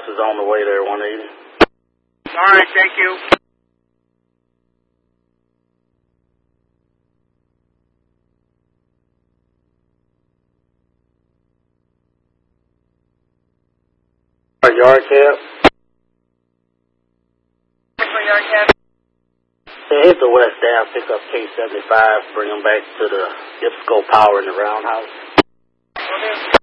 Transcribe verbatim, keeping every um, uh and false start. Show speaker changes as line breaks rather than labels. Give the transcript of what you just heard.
is on the way there, one eighty.
All right, thank you.
Yard cab.
Yard cab.
Hey, hit the west down, pick up K seventy-five, bring them back to the IPSCO Power in the roundhouse.
Okay.